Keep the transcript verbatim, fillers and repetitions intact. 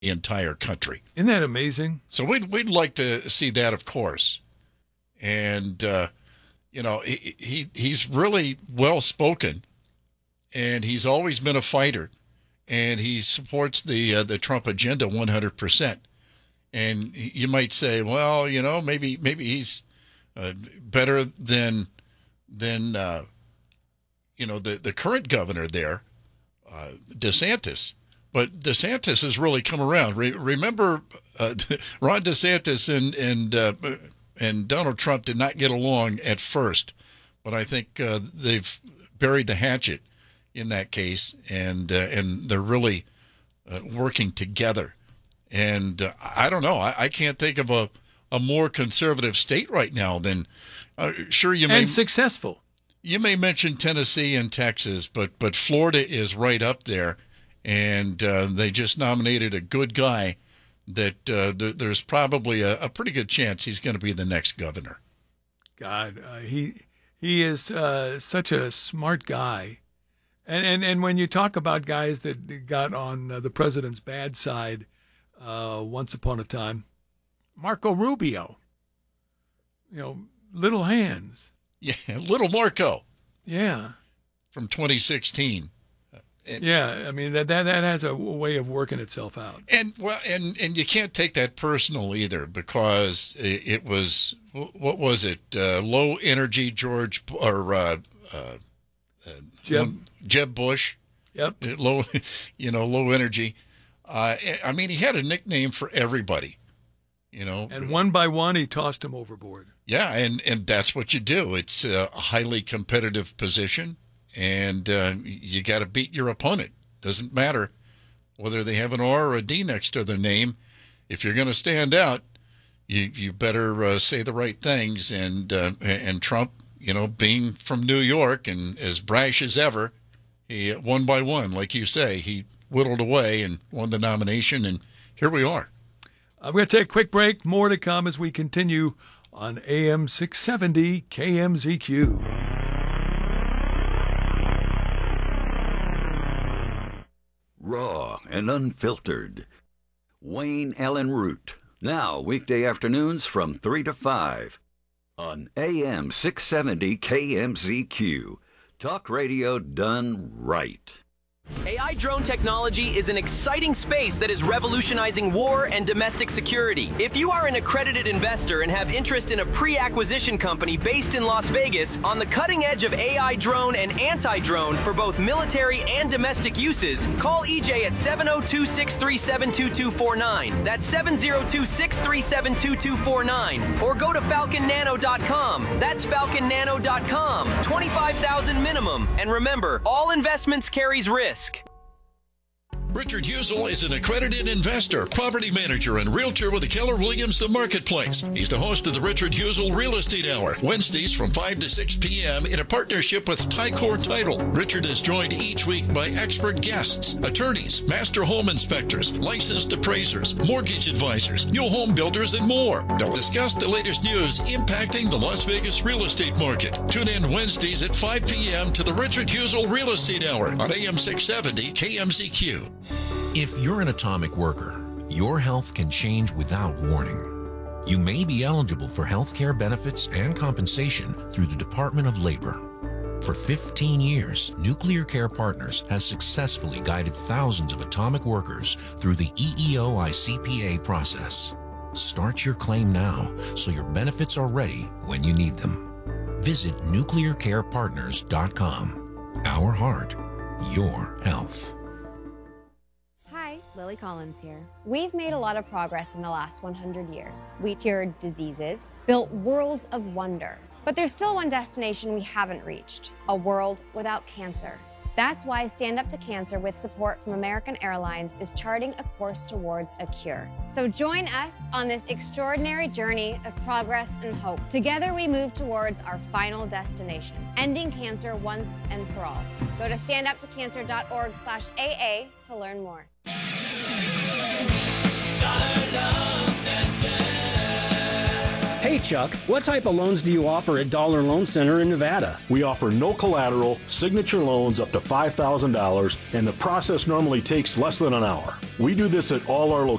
the entire country. Isn't that amazing? So we'd, we'd like to see that, of course. And, uh, you know, he, he he's really well-spoken, and he's always been a fighter, and he supports the uh, the Trump agenda one hundred percent. And you might say, well, you know, maybe maybe he's uh, better than, than uh, you know, the, the current governor there, uh, DeSantis. But DeSantis has really come around. Re- remember, uh, Ron DeSantis and and uh, and Donald Trump did not get along at first, but I think uh, they've buried the hatchet in that case, and uh, and they're really uh, working together. And uh, I don't know. I, I can't think of a, a more conservative state right now than. Uh, sure, you may and successful. You may mention Tennessee and Texas, but but Florida is right up there. And uh, they just nominated a good guy that uh, th- there's probably a, a pretty good chance he's going to be the next governor. God, uh, he he is uh, such a smart guy. And, and and when you talk about guys that got on uh, the president's bad side uh, once upon a time, Marco Rubio, you know, little hands. Yeah, little Marco. Yeah. From twenty sixteen. And, yeah, I mean that, that that has a way of working itself out. And well, and, and you can't take that personal either, because it, it was what was it? Uh, low energy George or uh, uh, uh, Jeb one, Jeb Bush. Yep. Low, you know, low energy. Uh, I mean, he had a nickname for everybody. You know, and one by one, he tossed him overboard. Yeah, and and that's what you do. It's a highly competitive position. And uh, you got to beat your opponent. Doesn't matter whether they have an R or a D next to their name. If you're going to stand out, you you better uh, say the right things. And uh, and Trump, you know, being from New York and as brash as ever, he one by one, like you say, he whittled away and won the nomination. And here we are. I'm going to take a quick break. More to come as we continue on A M six seventy K M Z Q. Raw and unfiltered. Wayne Allen Root. Now, weekday afternoons from three to five on A M six seventy K M Z Q. Talk radio done right. A I drone technology is an exciting space that is revolutionizing war and domestic security. If you are an accredited investor and have interest in a pre-acquisition company based in Las Vegas on the cutting edge of A I drone and anti-drone for both military and domestic uses, call E J at seven oh two, six three seven, two two four nine. That's seven oh two, six three seven, two two four nine. Or go to falcon nano dot com. That's falcon nano dot com. twenty-five thousand dollars minimum. And remember, all investments carries risk. Richard Husel is an accredited investor, property manager, and realtor with the Keller Williams The Marketplace. He's the host of the Richard Husel Real Estate Hour, Wednesdays from five to six p.m. in a partnership with Tycor Title. Richard is joined each week by expert guests, attorneys, master home inspectors, licensed appraisers, mortgage advisors, new home builders, and more. They'll discuss the latest news impacting the Las Vegas real estate market. Tune in Wednesdays at five p.m. to the Richard Husel Real Estate Hour on A M six seventy K M Z Q. If you're an atomic worker, your health can change without warning. You may be eligible for health care benefits and compensation through the Department of Labor. For fifteen years, Nuclear Care Partners has successfully guided thousands of atomic workers through the E E O I C P A process. Start your claim now so your benefits are ready when you need them. Visit nuclear care partners dot com. Our heart, your health. Lily Collins here. We've made a lot of progress in the last one hundred years. We cured diseases, built worlds of wonder. But there's still one destination we haven't reached, a world without cancer. That's why Stand Up to Cancer, with support from American Airlines, is charting a course towards a cure. So join us on this extraordinary journey of progress and hope. Together we move towards our final destination, ending cancer once and for all. Go to stand up to cancer dot org slash A A to learn more. Hey, Chuck, what type of loans do you offer at Dollar Loan Center in Nevada? We offer no collateral, signature loans up to five thousand dollars, and the process normally takes less than an hour. We do this at all our locations.